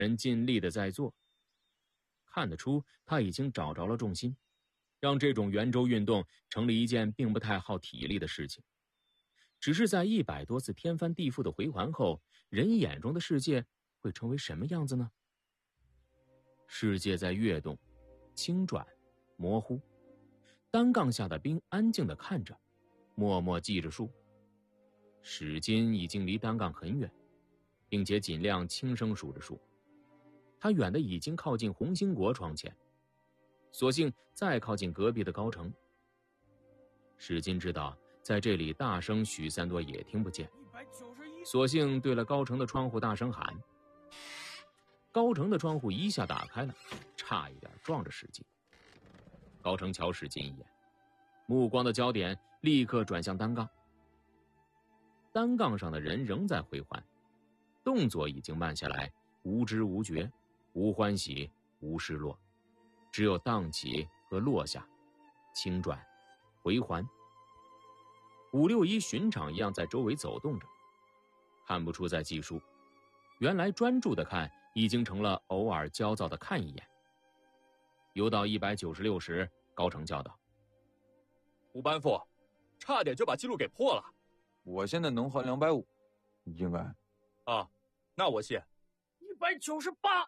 人尽力的在做，看得出他已经找着了重心，让这种圆周运动成了一件并不太耗体力的事情。只是在100多次天翻地覆的回环后，人眼中的世界会成为什么样子呢？世界在跃动、轻转、模糊，单杠下的兵安静地看着，默默记着数。史金已经离单杠很远，并且尽量轻声数着数。他远的已经靠近红星国窗前，索性再靠近隔壁的高城。史金知道在这里大声许三多也听不见，索性对了高城的窗户大声喊。高城的窗户一下打开了，差一点撞着史金。高城瞧史金一眼，目光的焦点立刻转向单杠。单杠上的人仍在回环，动作已经慢下来，无知无觉，无欢喜，无失落，只有荡起和落下，轻转，回环。561巡场一样在周围走动着，看不出在计数，原来专注的看已经成了偶尔焦躁的看一眼。游到196时，高城叫道： 吴班副，差点就把记录给破了。 我现在能换250，应该。 啊，那我信。 198。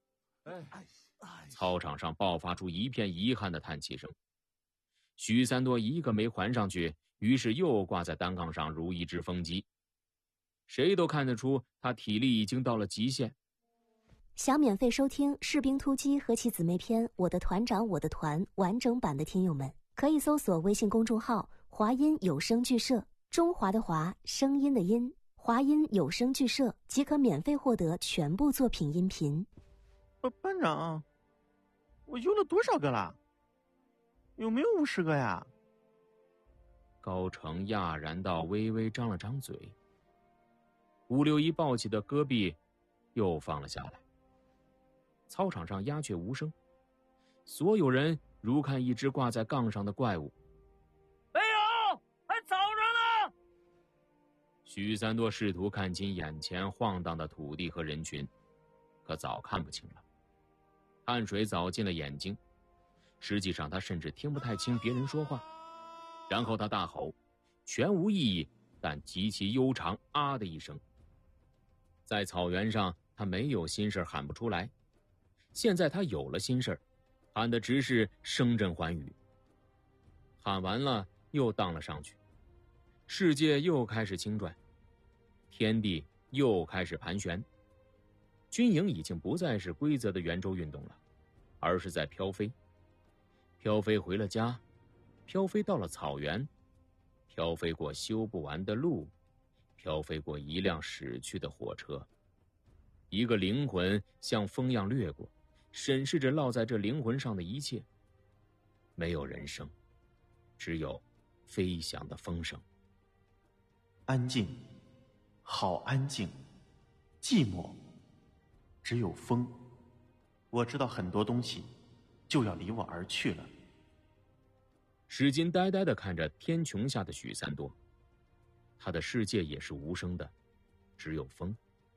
操场上爆发出一片遗憾的叹气声。许三多一个没还上去，于是又挂在单杠上如一只风鸡。谁都看得出他体力已经到了极限。 想免费收听《士兵突击》和其姊妹篇《我的团长我的团》完整版的听友们，可以搜索微信公众号华音有声剧社，中华的华，声音的音，华音有声剧社即可免费获得全部作品音频。 班长，我游了多少个了？有没有50个呀？ 高城讶然到微微张了张嘴。561抱起的戈壁又放了下来。操场上鸦雀无声，所有人如看一只挂在杠上的怪物。 没有，还早着呢。 许三多试图看清眼前晃荡的土地和人群，可早看不清了。汗水早进了眼睛，实际上他甚至听不太清别人说话。然后他大吼，全无意义，但极其悠长，啊的一声。在草原上他没有心事喊不出来，现在他有了心事，喊的直是声震寰宇。喊完了又荡了上去，世界又开始轻转，天地又开始盘旋。军营已经不再是规则的圆周运动了，而是在飘飞。飘飞回了家，飘飞到了草原，飘飞过修不完的路，飘飞过一辆驶去的火车。一个灵魂像风样掠过，审视着烙在这灵魂上的一切。没有人声，只有飞翔的风声。 安静，好安静，寂寞，只有风。我知道很多东西就要离我而去了。 史金呆呆地看着天穹下的许三多，他的世界也是无声的，只有风。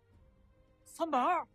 320，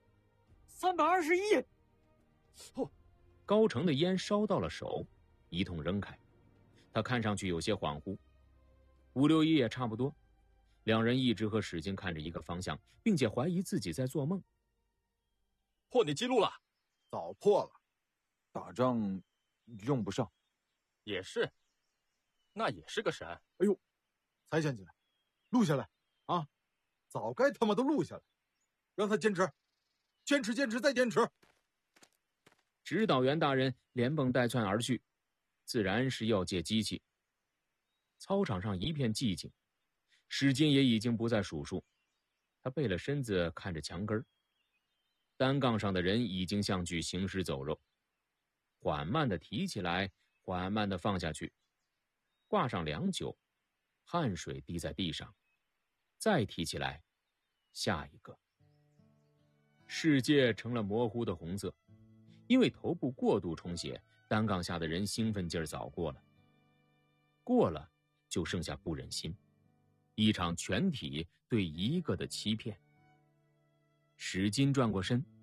321。 高城的烟烧到了手，一通扔开。他看上去有些恍惚。561也差不多，两人一直和史金看着一个方向，并且怀疑自己在做梦。 破你记录了？ 早破了，打仗用不上。 也是，那也是个神。 哎呦，才想起来，录下来啊！早该他妈都录下来，让他坚持，坚持，坚持再坚持。 指导员大人连蹦带窜而去，自然是要借机器。操场上一片寂静，史金也已经不再数数，他背了身子看着墙根。单杠上的人已经像具行尸走肉，缓慢地提起来，缓慢地放下去，挂上良久，汗水滴在地上，再提起来，下一个。世界成了模糊的红色，因为头部过度充血，单杠下的人兴奋劲儿早过了。过了，就剩下不忍心，一场全体对一个的欺骗。史金转过身，